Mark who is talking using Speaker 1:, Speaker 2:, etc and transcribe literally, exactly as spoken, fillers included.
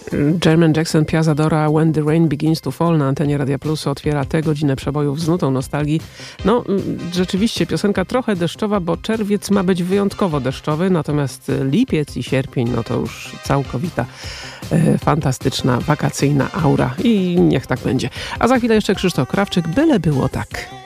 Speaker 1: Jermaine Jackson, Piazza Dora, When the Rain Begins to Fall na antenie Radia Plus otwiera tę godzinę przebojów z nutą nostalgii. No, rzeczywiście piosenka trochę deszczowa, bo czerwiec ma być wyjątkowo deszczowy, natomiast lipiec i sierpień, no to już całkowita, e, fantastyczna, wakacyjna aura i niech tak będzie. A za chwilę jeszcze Krzysztof Krawczyk, byle było tak.